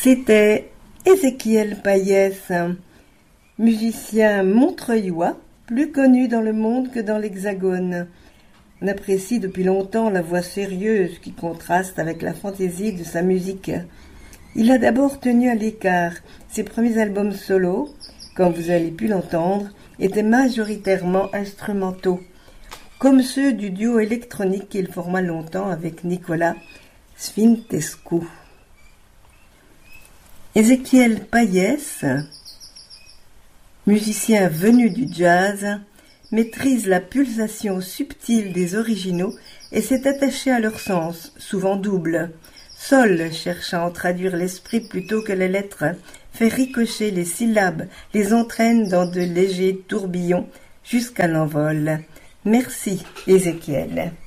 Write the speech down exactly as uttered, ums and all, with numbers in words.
C'était Ézéchiel Payès, musicien montreuillois, plus connu dans le monde que dans l'Hexagone. On apprécie depuis longtemps la voix sérieuse qui contraste avec la fantaisie de sa musique. Il a d'abord tenu à l'écart. Ses premiers albums solo, comme vous avez pu l'entendre, étaient majoritairement instrumentaux, comme ceux du duo électronique qu'il forma longtemps avec Nicolas Sfintescu. Ézéchiel Payès, musicien venu du jazz, maîtrise la pulsation subtile des originaux et s'est attaché à leur sens, souvent double. Sol cherche à en traduire l'esprit plutôt que les lettres, fait ricocher les syllabes, les entraîne dans de légers tourbillons jusqu'à l'envol. Merci, Ézéchiel.